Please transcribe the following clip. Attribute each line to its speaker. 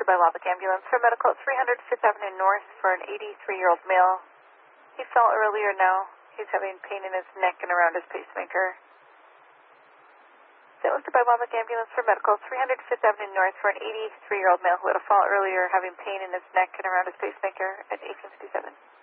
Speaker 1: by Lubbock Ambulance for medical at 300 Fifth Avenue North for an 83-year-old male. He fell earlier now. He's having pain in his neck and around his pacemaker. That was by Lubbock Ambulance for medical, 300 Fifth Avenue North for an 83-year-old male who had a fall earlier, having pain in his neck and around his pacemaker at 1857.